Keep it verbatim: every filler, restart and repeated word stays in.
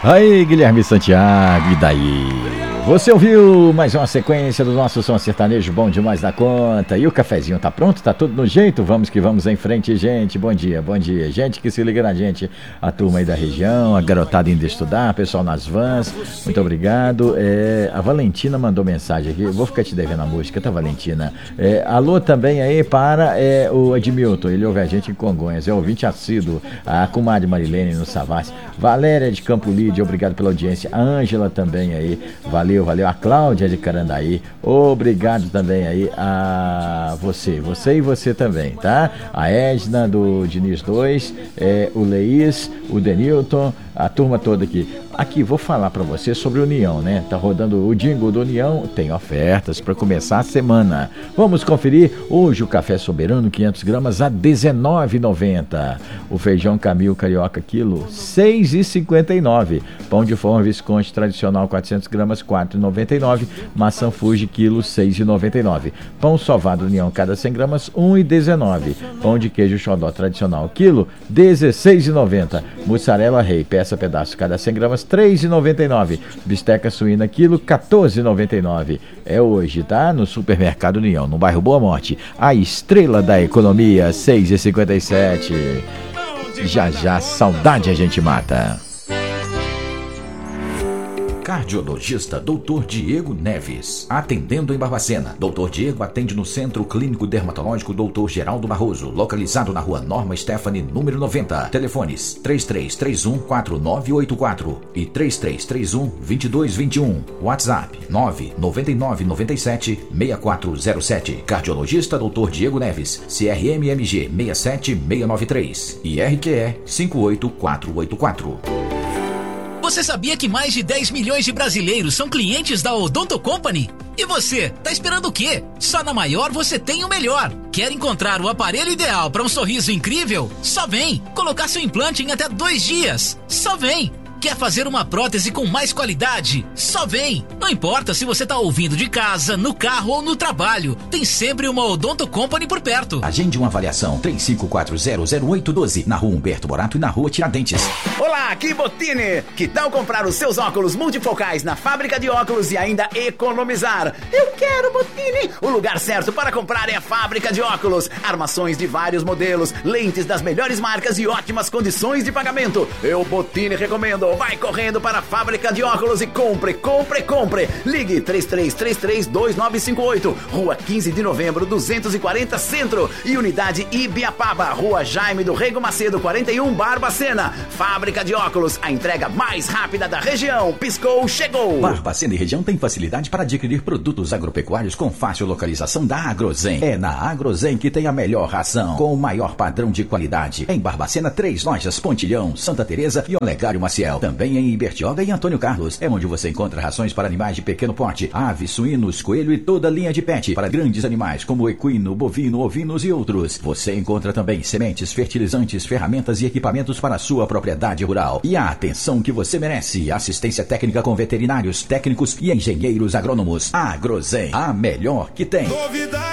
Aí, Guilherme Santiago, e daí? Você ouviu mais uma sequência do nosso som sertanejo bom demais da conta. E o cafezinho tá pronto? Tá tudo no jeito? Vamos que vamos em frente, gente. Bom dia, bom dia. Gente que se liga na gente, a turma aí da região, a garotada indo estudar, pessoal nas vans. Muito obrigado. É, a Valentina mandou mensagem aqui. Eu vou ficar te devendo a música, tá, Valentina? É, alô também aí para é, o Edmilton. Ele ouve a gente em Congonhas. É ouvinte assíduo. A comadre Marilene no Savassi. Valéria de Campo Líde, obrigado pela audiência. A Ângela também aí. Valeu. Valeu, valeu. A Cláudia de Carandaí, obrigado também aí a você, você e você também, tá? A Edna do Diniz dois, é, o Leís, o Denilton, a turma toda aqui. Aqui, vou falar pra você sobre o União, né? Tá rodando o jingle do União, tem ofertas para começar a semana. Vamos conferir hoje o café Soberano quinhentas gramas a dezenove reais e noventa centavos. O feijão Camil Carioca quilo seis reais e cinquenta e nove centavos. Pão de forma Visconde tradicional quatrocentas gramas quatro reais e noventa e nove centavos. Maçã Fuji quilo seis reais e noventa e nove centavos. Pão sovado União cada cem gramas um real e dezenove centavos. Pão de queijo Xodó tradicional quilo dezesseis reais e noventa centavos. Mussarela Rei peça pedaço cada cem gramas três reais e noventa e nove centavos. Bisteca suína quilo quatorze reais e noventa e nove centavos. É hoje, tá? No Supermercado União, no bairro Boa Morte. A estrela da economia, seis reais e cinquenta e sete centavos. Já já, saudade a gente mata. Cardiologista doutor Diego Neves, atendendo em Barbacena. doutor Diego atende no Centro Clínico Dermatológico doutor Geraldo Barroso, localizado na rua Norma Stephanie, número noventa. Telefones três três três um quatro nove oito quatro e três três três um dois dois dois um. WhatsApp nove nove nove nove sete seis quatro zero sete. Cardiologista doutor Diego Neves, C R M M G seis sete seis nove três e R Q E cinco oito quatro oito quatro. Você sabia que mais de dez milhões de brasileiros são clientes da Odonto Company? E você, tá esperando o quê? Só na Maior você tem o melhor. Quer encontrar o aparelho ideal para um sorriso incrível? Só vem! Colocar seu implante em até dois dias? Só vem! Quer fazer uma prótese com mais qualidade? Só vem! Não importa se você tá ouvindo de casa, no carro ou no trabalho, tem sempre uma Odonto Company por perto. Agende uma avaliação três cinco quatro zero zero oito um dois na rua Humberto Borato e na rua Tiradentes. Olá, aqui Botini! Que tal comprar os seus óculos multifocais na fábrica de óculos e ainda economizar? Eu quero Botini! O lugar certo para comprar é a fábrica de óculos. Armações de vários modelos, lentes das melhores marcas e ótimas condições de pagamento. Eu Botini recomendo. Vai correndo para a fábrica de óculos e compre, compre, compre. Ligue três três três três dois nove cinco oito, Rua quinze de novembro, duzentos e quarenta Centro e Unidade Ibiapaba, Rua Jaime do Rego Macedo, quarenta e um, Barbacena. Fábrica de óculos, a entrega mais rápida da região. Piscou, chegou. Barbacena e região tem facilidade para adquirir produtos agropecuários com fácil localização da Agrozen. É na Agrozen que tem a melhor ração, com o maior padrão de qualidade. Em Barbacena, três lojas: Pontilhão, Santa Teresa e Olegário Maciel. Também em Ibertioga e Antônio Carlos. É onde você encontra rações para animais de pequeno porte, aves, suínos, coelho e toda linha de pet para grandes animais como equino, bovino, ovinos e outros. Você encontra também sementes, fertilizantes, ferramentas e equipamentos para a sua propriedade rural. E a atenção que você merece: assistência técnica com veterinários, técnicos e engenheiros agrônomos. Agrozen, a melhor que tem.